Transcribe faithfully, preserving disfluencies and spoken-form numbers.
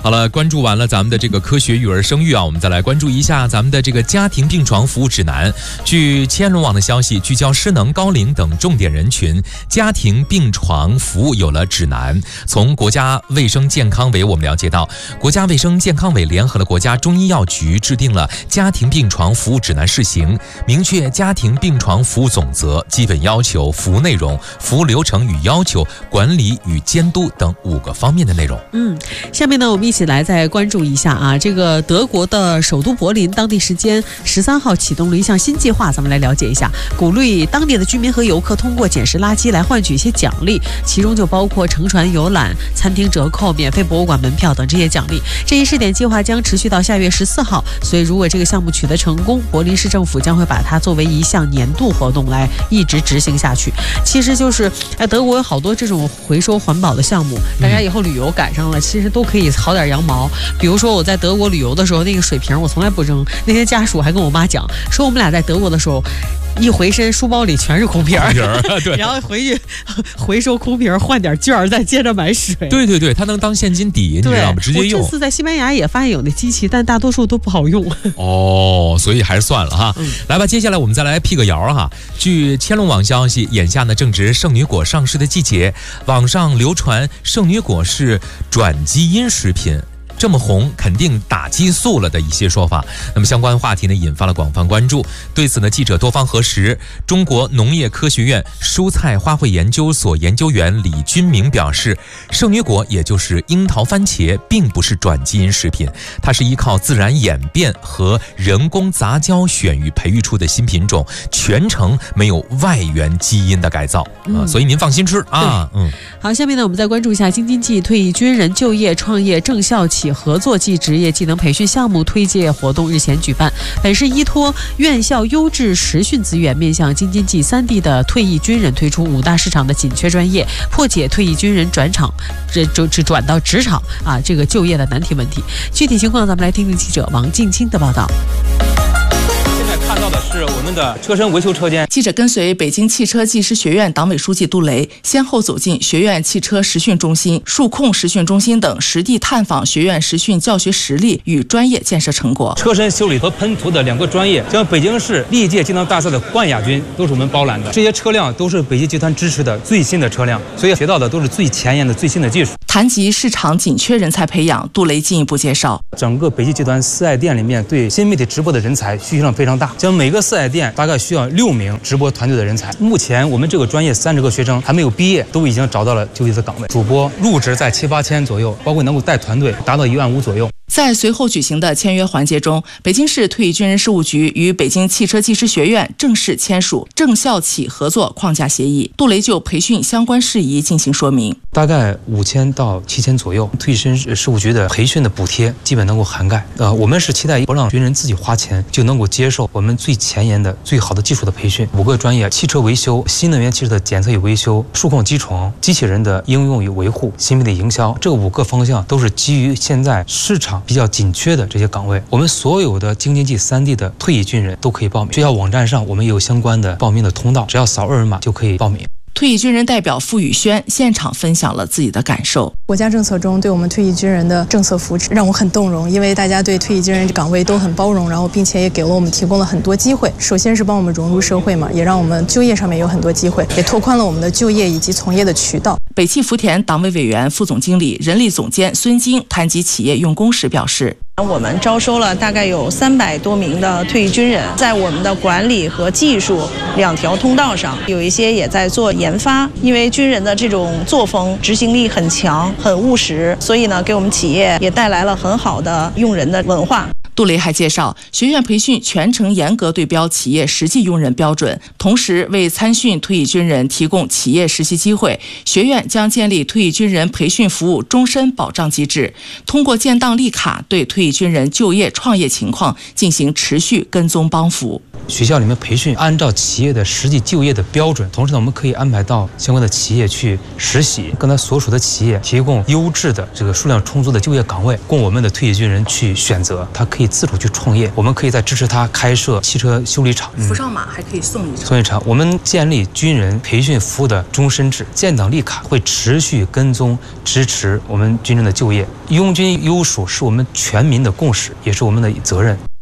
好了，关注完了咱们的这个科学育儿生育啊，我们再来关注一下咱们的这个家庭病床服务指南。据千伦网的消息，聚焦失能、高龄等重点人群，家庭病床服务有了指南。从国家卫生健康委我们了解到，国家卫生健康委联合了国家中医药局制定了家庭病床服务指南试行，明确家庭病床服务总则、基本要求、服务内容、服务流程与要求、管理与监督等五个方面的内容。 嗯，下面呢，我们一起来再关注一下啊，这个德国的首都柏林，当地时间十三号启动了一项新计划，咱们来了解一下，鼓励当地的居民和游客通过捡拾垃圾来换取一些奖励，其中就包括乘船游览、餐厅折扣、免费博物馆门票等这些奖励。这一试点计划将持续到下月十四号，所以如果这个项目取得成功，柏林市政府将会把它作为一项年度活动来一直执行下去。其实就是哎，德国有好多这种回收环保的项目，大家以后旅游赶上了，其实都可以薅点羊毛。比如说我在德国旅游的时候，那个水瓶我从来不扔，那天家属还跟我妈讲，说我们俩在德国的时候一回身书包里全是空瓶儿，对，然后回去回收空瓶换点券儿，再接着买水。对对对，它能当现金抵，你知道吗？直接用。我这次在西班牙也发现有那机器，但大多数都不好用。哦，所以还是算了哈。嗯、来吧，接下来我们再来辟个谣哈。据千龙网消息，眼下呢正值圣女果上市的季节，网上流传圣女果是转基因食品。这么红肯定打激素了的一些说法，那么相关话题呢引发了广泛关注。对此呢，记者多方核实，中国农业科学院蔬菜花卉研究所研究员李军明表示，圣女果也就是樱桃番茄并不是转基因食品，它是依靠自然演变和人工杂交选育培育出的新品种，全程没有外源基因的改造、嗯、啊，所以您放心吃啊。嗯，好，下面呢我们再关注一下京津冀退役军人就业创业正校企合作暨职业技能培训项目推介活动日前举办，本市依托院校优质实训资源，面向京津冀三地的退役军人推出五大市场的紧缺专业，破解退役军人转场这这转到职场啊这个就业的难题问题。具体情况咱们来听听记者王静清的报道。 看到的是我们的车身维修车间。 记者跟随北京汽车技师学院党委书记杜雷，先后走进学院汽车实训中心、数控实训中心等，实地探访学院实训教学实力与专业建设成果。 车身修理和喷涂的两个专业，将北京市历届技能大赛的冠亚军都是我们包揽的。这些车辆都是北汽集团支持的最新的车辆，所以学到的都是最前沿的最新的技术。 谈及市场紧缺人才培养，杜雷进一步介绍， 整个北汽集团四 S 店里面对新媒体直播的人才需求量非常大，将每个四 S 店大概需要六名直播团队的人才。目前我们这个专业三十个学生还没有毕业，都已经找到了就业的岗位。主播入职在七八千左右，包括能够带团队达到一万五左右。 在随后举行的签约环节中，北京市退役军人事务局与北京汽车技师学院正式签署正校企合作框架协议。杜雷就培训相关事宜进行说明， 大概五千到七千左右，退役军人事务局的培训的补贴基本能够涵盖。呃，我们是期待不让军人自己花钱就能够接受我们最前沿的、最好的技术的培训。五个专业：汽车维修、新能源汽车的检测与维修、数控机床、机器人的应用与维护、新媒体营销，这五个方向都是基于现在市场比较紧缺的这些岗位，我们所有的京津冀三地的退役军人都可以报名。学校网站上我们也有相关的报名的通道，只要扫二维码就可以报名。 退役军人代表付宇轩现场分享了自己的感受。 国家政策中对我们退役军人的政策扶持让我很动容，因为大家对退役军人岗位都很包容，然后并且也给了我们提供了很多机会。首先是帮我们融入社会嘛，也让我们就业上面有很多机会，也拓宽了我们的就业以及从业的渠道。 北汽福田党委委员、副总经理、人力总监孙晶谈及企业用工时表示， 我们招收了大概有三百多名的退役军人，在我们的管理和技术两条通道上，有一些也在做研发。因为军人的这种作风执行力很强，很务实，所以呢，给我们企业也带来了很好的用人的文化。 杜雷还介绍，学院培训全程严格对标企业实际用人标准，同时为参训退役军人提供企业实习机会。学院将建立退役军人培训服务终身保障机制，通过建档立卡对退役军人就业创业情况进行持续跟踪帮扶。 学校里面培训，按照企业的实际就业的标准，同时呢，我们可以安排到相关的企业去实习，跟他所属的企业提供优质的这个数量充足的就业岗位，供我们的退役军人去选择。他可以自主去创业，我们可以再支持他开设汽车修理厂， 扶上马还可以送一场。 送一场。我们建立军人培训服务的终身制，建档立卡，会持续跟踪支持我们军人的就业。拥军优属是我们全民的共识，也是我们的责任。